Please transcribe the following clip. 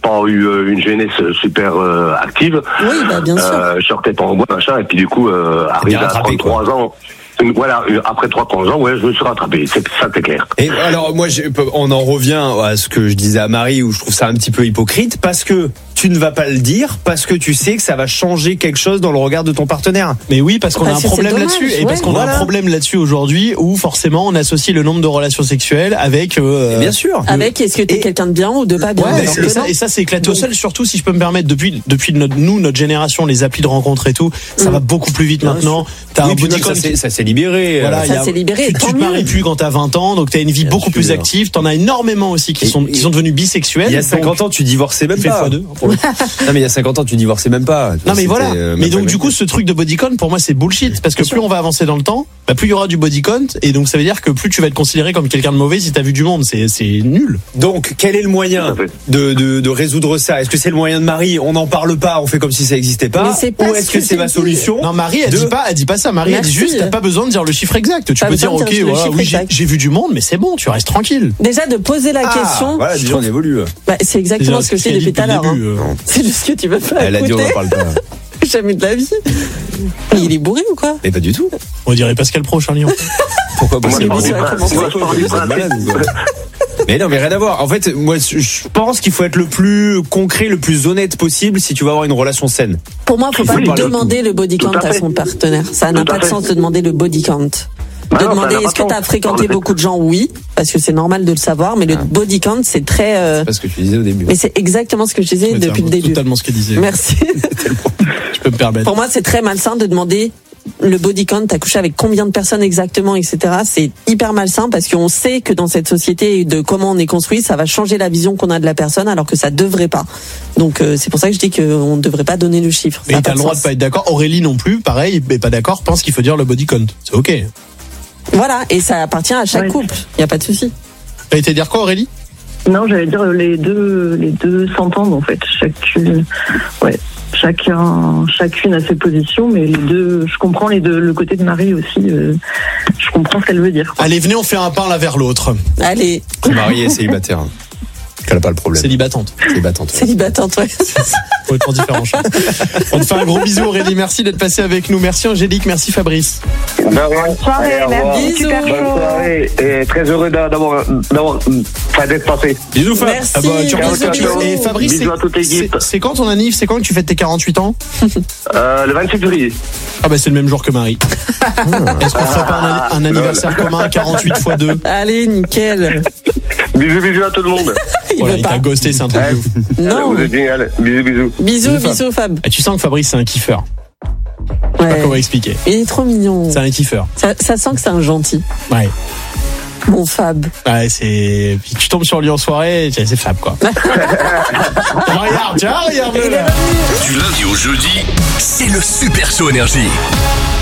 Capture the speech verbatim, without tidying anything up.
pas eu euh, une jeunesse super euh, active. Oui, bah, bien sûr. Euh, je sortais pas en bois, machin, et puis du coup, euh, arrivé à trente-trois ans. Voilà, après trois ans, ouais, je me suis rattrapé, c'est, ça c'est clair. Et alors, moi, j'ai, on en revient à ce que je disais à Marie, où je trouve ça un petit peu hypocrite, parce que tu ne vas pas le dire, parce que tu sais que ça va changer quelque chose dans le regard de ton partenaire. Mais oui, parce qu'on parce a un problème dommage, là-dessus, ouais. et parce qu'on Voilà. a un problème là-dessus aujourd'hui, où forcément on associe le nombre de relations sexuelles avec. Euh, Bien sûr. Avec est-ce que t'es et- quelqu'un de bien ou de pas bien. Ouais, alors et, que ça, non. et ça c'est éclaté au sol, surtout si je peux me permettre, depuis, depuis notre, nous, notre génération, les applis de rencontre et tout, ça Mm. va beaucoup plus vite Bien maintenant. T'as Oui, un puis même, bodycon ça, s'est, qui- ça s'est libéré. Voilà, euh, il y Ça a- s'est libéré, tu, tant tu te mieux. maries plus quand t'as vingt ans, donc t'as une vie Bien beaucoup plus sûr. active. T'en as énormément aussi qui Et- sont, qui sont devenus bisexuels. Il y a donc cinquante ans, tu divorçais même tu fais pas. fois deux, pour le coup. Non, mais il y a cinquante ans, tu divorçais même pas. Non mais C'était, voilà. euh, Mais même donc pas du même coup ce truc de bodycon pour moi c'est bullshit parce que Bien plus sûr. on va avancer dans le temps, bah, plus il y aura du bodycon et donc ça veut dire que plus tu vas être considéré comme quelqu'un de mauvais si t'as vu du monde. C'est c'est nul. Donc, quel est le moyen Tout à fait. de, de, de résoudre ça? Est-ce que c'est le moyen de Marie? On n'en parle pas, on fait comme si ça n'existait pas. Mais c'est pas Ou ce est-ce que que c'est ma c'est solution? Non Marie elle de- dit pas elle dit pas ça. Marie Merci. elle dit juste t'as pas besoin de dire le chiffre exact. Tu Pas peux dire besoin de ok dire le voilà, chiffre oui j'ai exact. j'ai vu du monde mais c'est bon tu restes tranquille. Déjà de poser la Ah, question, voilà, je déjà on trouve- évolue. bah, c'est exactement ce que je dis qu'elle depuis tout à l'heure. le hein. début, euh. C'est juste que tu veux pas Elle a dit on écouter. n'en parle pas. Jamais de la vie. Mais il est bourré ou quoi? Mais pas du tout. On dirait Pascal Pro Charlion. Pourquoi Moi, bosser je pars bon, du ça va principe- commencer. moi, je pars du Vous êtes malade, principe- ou quoi? Mais non, mais rien à voir. En fait, moi, je pense qu'il faut être le plus concret, le plus honnête possible si tu veux avoir une relation saine. Pour moi, faut Il pas faut lui pas le demander le body count Tout à à fait. son partenaire. Ça n'a Tout à pas de fait. sens de demander le body count. Bah De non, ça demander n'a pas est-ce que de tu as sens. fréquenté En effet. beaucoup de gens? Oui, parce que c'est normal de le savoir, mais le Ah. body count, c'est très. euh, C'est pas ce que tu disais au début. Mais c'est exactement ce que je disais Ouais, depuis c'est le début. Totalement ce qu'elle disait. Merci. Je peux me permettre. Pour moi, c'est très malsain de demander le body count, t'as couché avec combien de personnes exactement, et cetera. C'est hyper malsain parce qu'on sait que dans cette société et de comment on est construit, ça va changer la vision qu'on a de la personne alors que ça devrait pas. Donc euh, c'est pour ça que je dis qu'on ne devrait pas donner le chiffre. Ça Mais a t'as pas le droit de sens. pas être d'accord. Aurélie non plus, pareil, mais pas d'accord, pense qu'il faut dire le body count. C'est ok. Voilà, et ça appartient à chaque Ouais. couple. Il y a pas de souci. T'as été dire quoi Aurélie? Non, j'allais dire les deux, les deux s'entendent en fait. Chacune, ouais, chacun, chacune a ses positions, mais les deux, je comprends les deux, le côté de Marie aussi. euh, je comprends ce qu'elle veut dire. quoi. Allez, venez, on fait un pas l'un vers l'autre. Allez, C'est marié et célibataire. Qu'elle n'a pas le problème. Célibatante. Célibatante. célibatante, ouais. Complètement différent. je pense. On te fait un gros bisou Aurélie, merci d'être passé avec nous. Merci Angélique, merci Fabrice. Bonne soirée, merci. Bisous. Super Bonne soirée et très heureux d'a- d'avoir, d'avoir, enfin, d'être passé. Bisous Fab. Merci. Ah bah, tu bisous, reviens- tu- bisous. Et Fabrice, Bisous à toute c'est- l'équipe. c'est c'est quand ton anniv? C'est quand que tu fêtes tes quarante-huit ans? Euh, le vingt-sept février. Ah bah c'est le même jour que Marie. Est-ce qu'on ferait pas un, anni- un anniversaire commun quarante-huit fois deux? Allez, nickel. Bisous, bisous à tout le monde. Il Voilà, veut il pas. t'a ghosté, c'est un truc de ouf. Non. Vous êtes génial. Bisous, bisous. Bisous, Bisous, Fab. bisous, Fab. Et tu sens que Fabrice c'est un kiffeur. Je sais pas Ouais. comment expliquer. Il est trop mignon. C'est un kiffeur. Ça, ça sent que c'est un gentil. Ouais. Bon Fab. Ouais, c'est. Puis tu tombes sur lui en soirée, c'est Fab quoi. Regarde, tiens, regarde-le là. Du lundi au jeudi, c'est le Super Show Énergie.